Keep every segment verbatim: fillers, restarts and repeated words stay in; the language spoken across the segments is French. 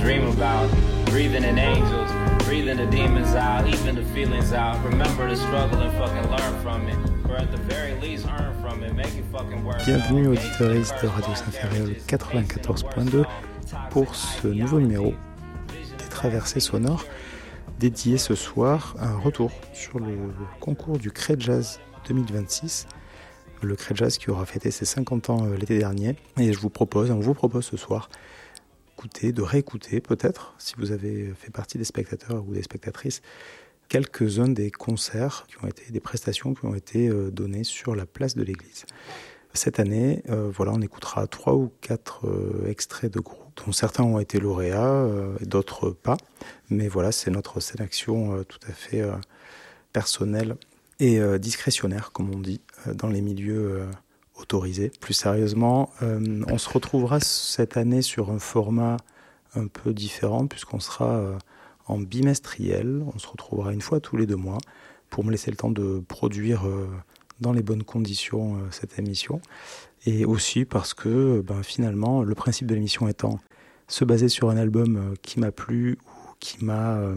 dream about. Breathing in angels, breathing the demons out, even the feelings out. Remember the struggle and fucking learn from it. Or at the very least earn from it, make it fucking work. Bienvenue auditeurs de Radio Saint-Ferréol quatre-vingt-quatorze point deux pour ce nouveau numéro des Traversées sonores, dédié ce soir à un retour sur le concours du Cré Jazz deux mille vingt-six. Le Cré Jazz qui aura fêté ses cinquante ans l'été dernier. Et je vous propose, on vous propose ce soir d'écouter, de réécouter peut-être, si vous avez fait partie des spectateurs ou des spectatrices, quelques-uns des concerts qui ont été, des prestations qui ont été données sur la place de l'église. Cette année, euh, voilà, on écoutera trois ou quatre euh, extraits de groupes, dont certains ont été lauréats, euh, et d'autres pas. Mais voilà, c'est notre sélection euh, tout à fait euh, personnelle et euh, discrétionnaire, comme on dit, euh, dans les milieux euh, autorisés. Plus sérieusement, euh, on se retrouvera cette année sur un format un peu différent, puisqu'on sera euh, en bimestriel. On se retrouvera une fois tous les deux mois pour me laisser le temps de produire euh, dans les bonnes conditions euh, cette émission. Et aussi parce que ben, finalement, le principe de l'émission étant se baser sur un album euh, qui m'a plu ou qui m'a euh,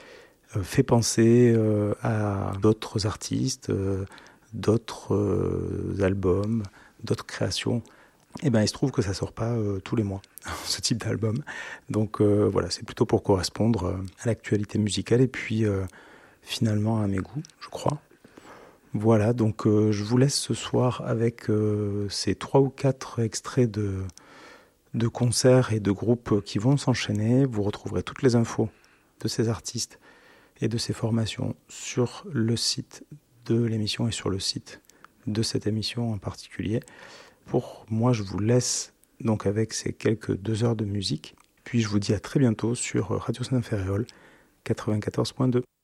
fait penser euh, à d'autres artistes, euh, d'autres euh, albums, d'autres créations, et ben il se trouve que ça sort pas euh, tous les mois, ce type d'album. Donc euh, voilà, c'est plutôt pour correspondre euh, à l'actualité musicale et puis euh, finalement à mes goûts, je crois. Voilà, donc euh, je vous laisse ce soir avec euh, ces trois ou quatre extraits de, de concerts et de groupes qui vont s'enchaîner. Vous retrouverez toutes les infos de ces artistes et de ces formations sur le site de l'émission et sur le site de cette émission en particulier. Pour moi, je vous laisse donc avec ces quelques deux heures de musique. Puis je vous dis à très bientôt sur Radio Saint-Ferréol quatre-vingt-quatorze point deux.